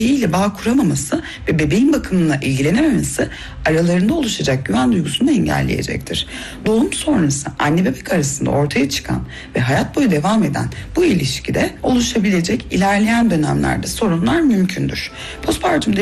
ile bağ kuramaması ve bebeğin bakımına ilgilenememesi aralarında oluşacak güven duygusunu engelleyecektir. Doğum sonrası anne bebek arasında ortaya çıkan ve hayat boyu devam eden bu ilişkide oluşabilecek ilerleyen dönemlerde sorunlar mümkündür. Postpartum